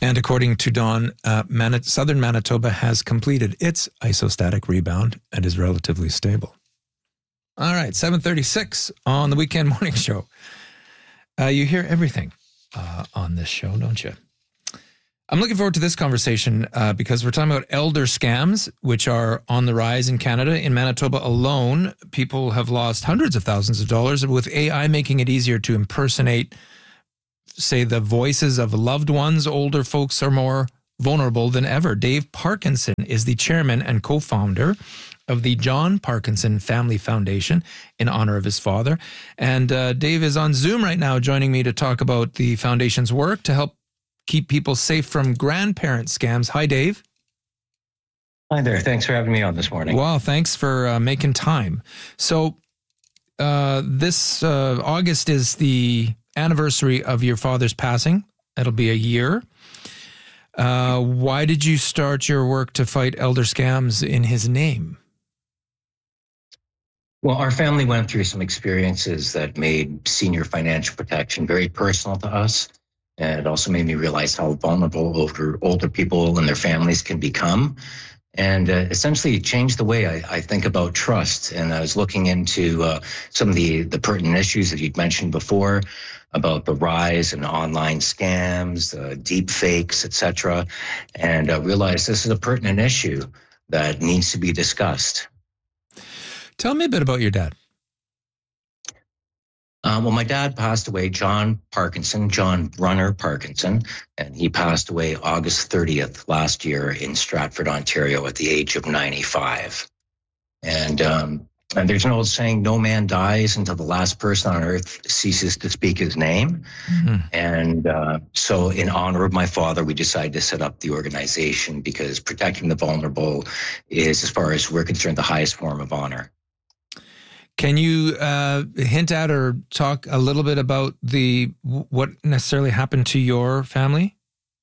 And according to Dawn, southern Manitoba has completed its isostatic rebound and is relatively stable. All right, 7:36 on the Weekend Morning Show. You hear everything on this show, don't you? I'm looking forward to this conversation because we're talking about elder scams, which are on the rise in Canada. In Manitoba alone, people have lost hundreds of thousands of dollars with AI making it easier to impersonate, say, the voices of loved ones. Older folks are more vulnerable than ever. Dave Parkinson is the chairman and co-founder of the John Parkinson Family Foundation in honor of his father. And Dave is on Zoom right now joining me to talk about the foundation's work to help keep people safe from grandparent scams. Hi, Dave. Hi there. Thanks for having me on this morning. Well, thanks for making time. So this August is the anniversary of your father's passing. It'll be a year. Why did you start your work to fight elder scams in his name? Well, our family went through some experiences that made senior financial protection very personal to us. And it also made me realize how vulnerable older people and their families can become. And essentially it changed the way I think about trust. And I was looking into some of the pertinent issues that you'd mentioned before about the rise in online scams, deep fakes, et cetera. And I realized this is a pertinent issue that needs to be discussed. Tell me a bit about your dad. Well, my dad passed away, John Brunner Parkinson, and he passed away August 30th last year in Stratford, Ontario at the age of 95. And there's an old saying, no man dies until the last person on earth ceases to speak his name. Mm-hmm. And so in honor of my father, we decided to set up the organization because protecting the vulnerable is, as far as we're concerned, the highest form of honor. Can you hint at or talk a little bit about what necessarily happened to your family?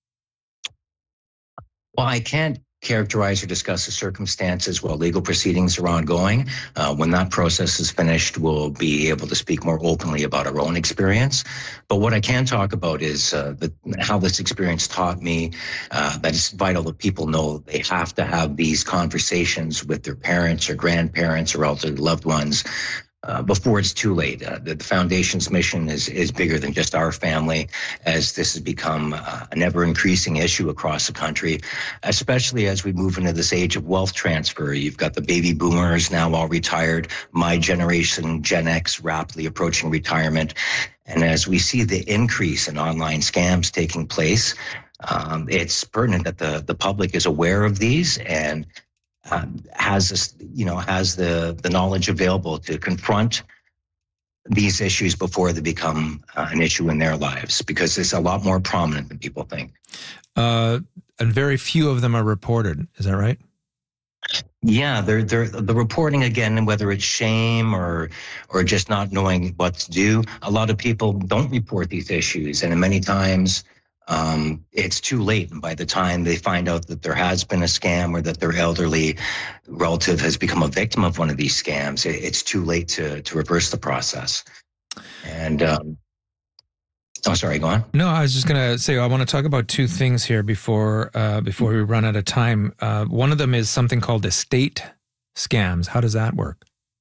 Well, I can't characterize or discuss the circumstances while legal proceedings are ongoing. When that process is finished, we'll be able to speak more openly about our own experience. But what I can talk about is how this experience taught me that it's vital that people know they have to have these conversations with their parents or grandparents or elderly loved ones before it's too late. The foundation's mission is bigger than just our family, as this has become an ever-increasing issue across the country, especially as we move into this age of wealth transfer. You've got the baby boomers now all retired, my generation, Gen X, rapidly approaching retirement. And as we see the increase in online scams taking place, it's pertinent that the public is aware of these and has the knowledge available to confront these issues before they become an issue in their lives, because it's a lot more prominent than people think. And very few of them are reported. Is that right? Yeah, they're the reporting, again, whether it's shame or just not knowing what to do. A lot of people don't report these issues, and many times it's too late. And by the time they find out that there has been a scam or that their elderly relative has become a victim of one of these scams, it's too late to reverse the process. And sorry, go on. No, I was just going to say, I want to talk about two things here before we run out of time. One of them is something called estate scams. How does that work?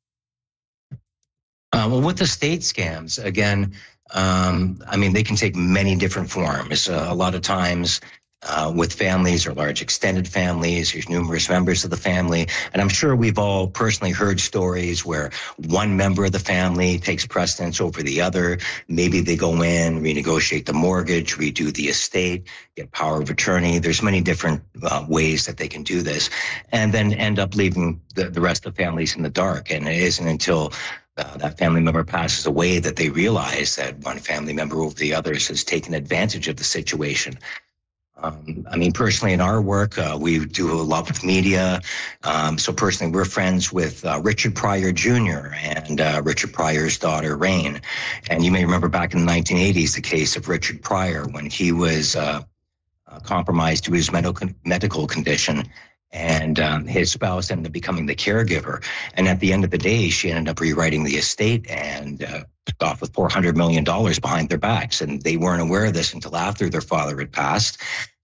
Well, with estate scams, again, they can take many different forms. A lot of times with families or large extended families, there's numerous members of the family. And I'm sure we've all personally heard stories where one member of the family takes precedence over the other. Maybe they go in, renegotiate the mortgage, redo the estate, get power of attorney. There's many different ways that they can do this, and then end up leaving the rest of the families in the dark. And it isn't until that family member passes away that they realize that one family member over the others has taken advantage of the situation. Personally, in our work, we do a lot with media. So personally, we're friends with Richard Pryor Jr. and Richard Pryor's daughter, Rain. And you may remember back in the 1980s, the case of Richard Pryor when he was compromised to his medical condition. And his spouse ended up becoming the caregiver. And at the end of the day, she ended up rewriting the estate and took off with $400 million behind their backs. And they weren't aware of this until after their father had passed.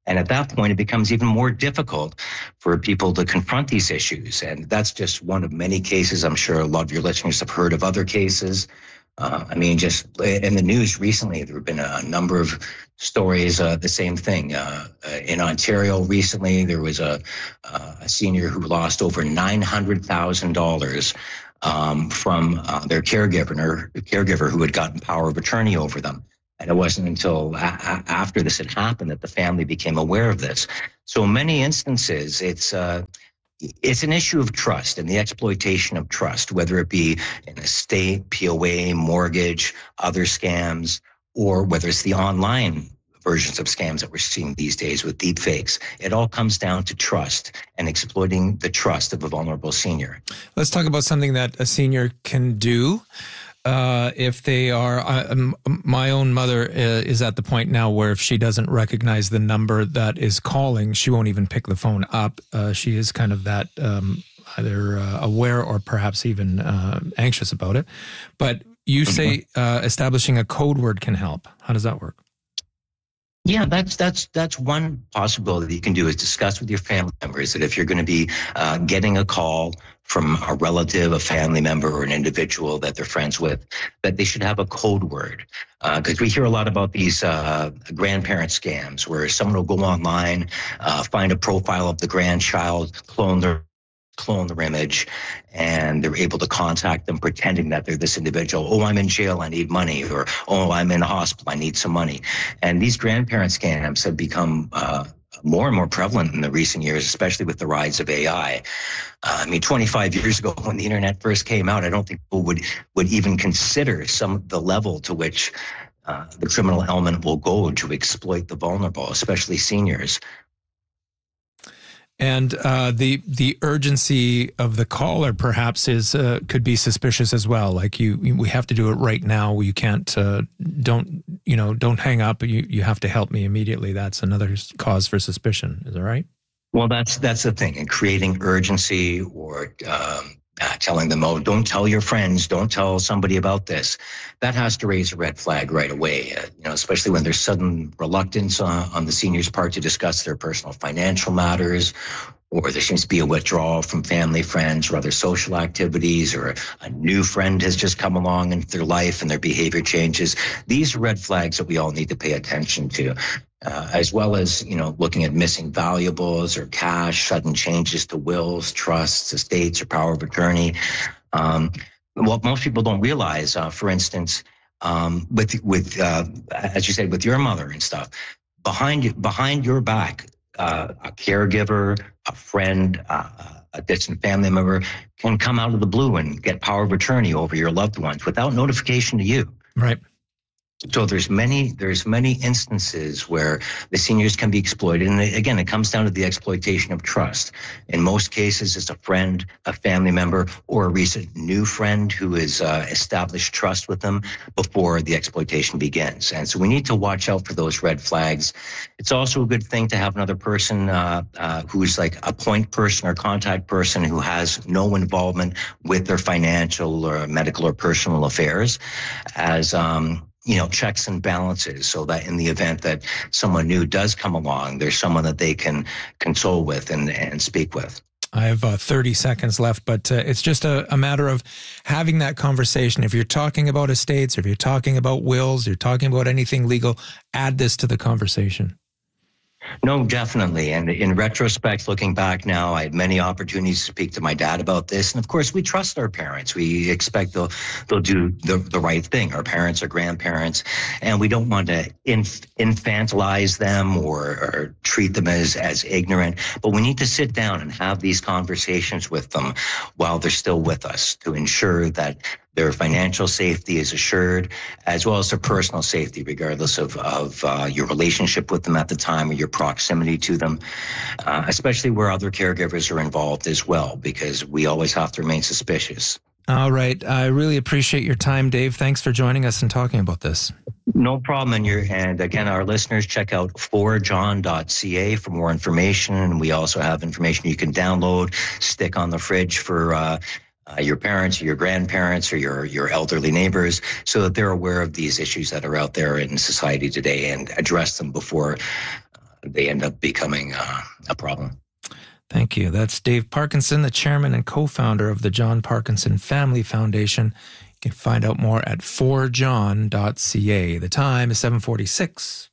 And at that point, it becomes even more difficult for people to confront these issues. And that's just one of many cases. I'm sure a lot of your listeners have heard of other cases. Just in the news recently, there have been a number of stories, the same thing. In Ontario recently, there was a senior who lost over $900,000 from their caregiver who had gotten power of attorney over them. And it wasn't until after this had happened that the family became aware of this. So in many instances, it's an issue of trust and the exploitation of trust, whether it be an estate, POA, mortgage, other scams, or whether it's the online versions of scams that we're seeing these days with deepfakes. It all comes down to trust and exploiting the trust of a vulnerable senior. Let's talk about something that a senior can do. If they are, my own mother is at the point now where if she doesn't recognize the number that is calling, she won't even pick the phone up. She is kind of that either aware or perhaps even anxious about it. But you say establishing a code word can help. How does that work? Yeah, that's one possibility you can do is discuss with your family members that if you're going to be getting a call from a relative, a family member, or an individual that they're friends with, that they should have a code word. Because we hear a lot about these grandparent scams where someone will go online, find a profile of the grandchild, clone their image, and they're able to contact them pretending that they're this individual. Oh, I'm in jail, I need money. Or, oh, I'm in a hospital, I need some money. And these grandparent scams have become more and more prevalent in the recent years, especially with the rise of AI. 25 years ago when the internet first came out, I don't think people would even consider the level to which the criminal element will go to exploit the vulnerable, especially seniors. And the urgency of the caller perhaps could be suspicious as well. Like we have to do it right now. You can't don't hang up. You have to help me immediately. That's another cause for suspicion. Is that right? Well, that's the thing. And creating urgency or telling them, oh, don't tell your friends, don't tell somebody about this. That has to raise a red flag right away, especially when there's sudden reluctance on the senior's part to discuss their personal financial matters, or there seems to be a withdrawal from family, friends, or other social activities, or a new friend has just come along into their life and their behavior changes. These are red flags that we all need to pay attention to. As well as, looking at missing valuables or cash, sudden changes to wills, trusts, estates, or power of attorney. What most people don't realize, for instance, with as you said, with your mother and stuff, behind your back, a caregiver, a friend, a distant family member can come out of the blue and get power of attorney over your loved ones without notification to you. Right. So there's many instances where the seniors can be exploited. And again, it comes down to the exploitation of trust. In most cases, it's a friend, a family member, or a recent new friend who has established trust with them before the exploitation begins. And so we need to watch out for those red flags. It's also a good thing to have another person who's like a point person or contact person who has no involvement with their financial or medical or personal affairs as checks and balances, so that in the event that someone new does come along, there's someone that they can console with and speak with. I have 30 seconds left, but it's just a matter of having that conversation. If you're talking about estates, if you're talking about wills, you're talking about anything legal, add this to the conversation. No, definitely. And in retrospect, looking back now, I had many opportunities to speak to my dad about this. And of course, we trust our parents. We expect they'll do the right thing. Our parents are grandparents, and we don't want to infantilize them or treat them as ignorant. But we need to sit down and have these conversations with them while they're still with us to ensure that their financial safety is assured, as well as their personal safety, regardless of your relationship with them at the time or your proximity to them, especially where other caregivers are involved as well, because we always have to remain suspicious. All right. I really appreciate your time, Dave. Thanks for joining us and talking about this. No problem. And again, our listeners, check out forjohn.ca for more information. And we also have information you can download, stick on the fridge for your parents or your grandparents or your elderly neighbors, so that they're aware of these issues that are out there in society today and address them before they end up becoming a problem. Thank you. That's Dave Parkinson, the chairman and co-founder of the John Parkinson Family Foundation. You can find out more at forjohn.ca. The time is 7:46.